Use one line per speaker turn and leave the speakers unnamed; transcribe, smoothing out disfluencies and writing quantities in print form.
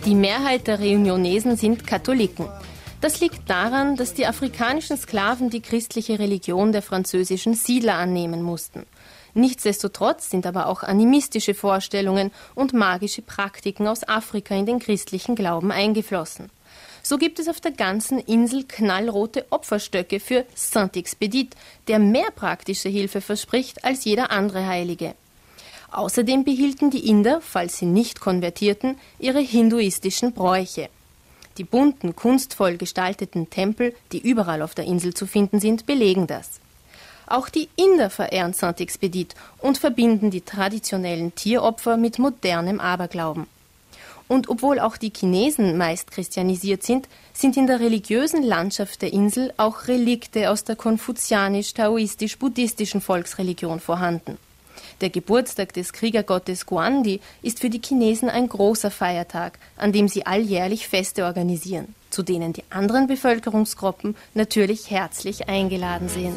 Die Mehrheit der Reunionesen sind Katholiken. Das liegt daran, dass die afrikanischen Sklaven die christliche Religion der französischen Siedler annehmen mussten. Nichtsdestotrotz sind aber auch animistische Vorstellungen und magische Praktiken aus Afrika in den christlichen Glauben eingeflossen. So gibt es auf der ganzen Insel knallrote Opferstöcke für Saint-Expédit, der mehr praktische Hilfe verspricht als jeder andere Heilige. Außerdem behielten die Inder, falls sie nicht konvertierten, ihre hinduistischen Bräuche. Die bunten, kunstvoll gestalteten Tempel, die überall auf der Insel zu finden sind, belegen das. Auch die Inder verehren Saint-Expédit und verbinden die traditionellen Tieropfer mit modernem Aberglauben. Und obwohl auch die Chinesen meist christianisiert sind in der religiösen Landschaft der Insel auch Relikte aus der konfuzianisch-taoistisch-buddhistischen Volksreligion vorhanden. Der Geburtstag des Kriegergottes Guandi ist für die Chinesen ein großer Feiertag, an dem sie alljährlich Feste organisieren, zu denen die anderen Bevölkerungsgruppen natürlich herzlich eingeladen sind.